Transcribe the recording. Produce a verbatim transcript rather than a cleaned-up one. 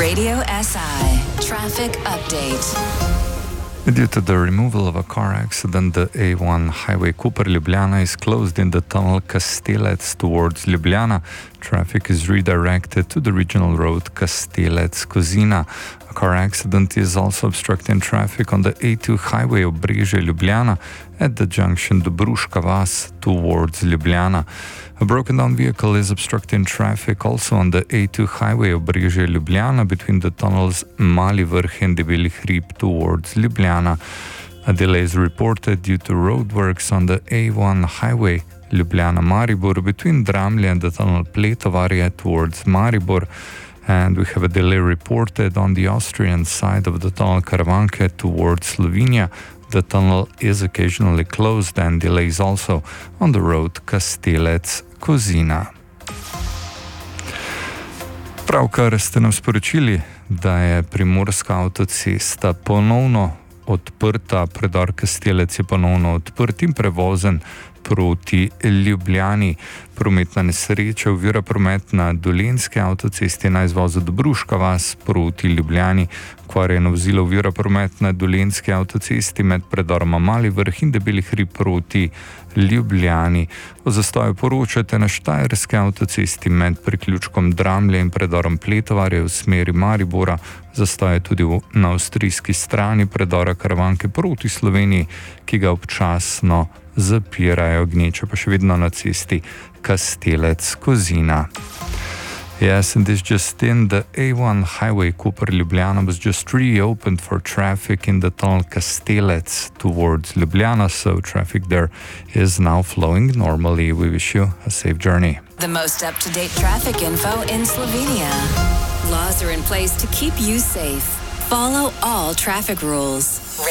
Radio S I Traffic Update. Due to the removal of a car accident, the A one highway Koper-Ljubljana is closed in the tunnel Kastelec towards Ljubljana. Traffic is redirected to the regional road Kastelec-Kozina. A car accident is also obstructing traffic on the A two highway Obrežje-Ljubljana at the junction Dobruška Vas towards Ljubljana. A broken down vehicle is obstructing traffic also on the A two highway Obrežje-Ljubljana between the tunnels Mali Vrh and Debeli Hrib towards Ljubljana. A delay is reported due to roadworks on the A one highway Ljubljana-Maribor between Dramlje and the tunnel Pletovarje towards Maribor. And we have a delay reported on the Austrian side of the tunnel Karavanke towards Slovenia. The tunnel is occasionally closed and delays also on the road Kastelec-Kozina. Pravkar ste nam sporočili, da je primorska avtocesta ponovno odprta, predor Kastelec je ponovno odprt in prevozen proti Ljubljani. Prometna nesreča ovira promet na Dolenjski avtocesti na izvozu Dobruška Vas proti Ljubljani. Okvarjeno vozilo ovira promet na Dolenjski avtocesti med predoroma Mali Vrh in Debeli Hrib proti Ljubljani. O zastoju poročate na Štajerski avtocesti med priključkom Dramlje in predorom Pletovarje v smeri Maribora. Zastoj je tudi na avstrijski strani predora Karavanke proti Sloveniji, ki ga občasno zapirajo, gneče pa še vedno na cesti Kastelec-Kozina. Yes, and this just in, the A one highway Koper-Ljubljana was just reopened for traffic in the tunnel Kastelec towards Ljubljana, so traffic there is now flowing normally. We wish you a safe journey. The most up-to-date traffic info in Slovenia. Laws are in place to keep you safe. Follow all traffic rules.